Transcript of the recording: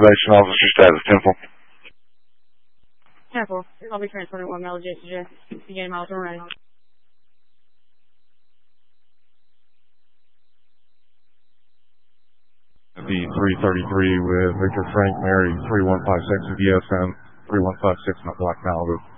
elevation, officer status, Temple. Temple, I'll be transporting 1 mile JCJ. Beginning miles are running. The 333 with Victor Frank Mary 3156 with ESM 3156 in a black Malibu.